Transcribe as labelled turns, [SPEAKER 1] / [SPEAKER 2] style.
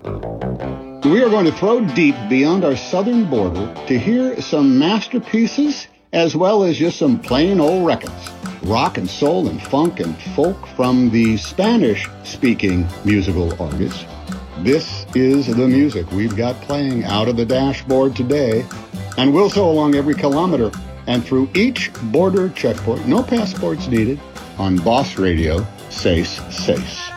[SPEAKER 1] We are going to throw deep beyond our southern border to hear some masterpieces as well as just some plain old records. Rock and soul and funk and folk from the Spanish-speaking musical artists. This is the music we've got playing out of the dashboard today, and we'll so along every kilometer and through each border checkpoint, no passports needed, on Boss Radio, Sace.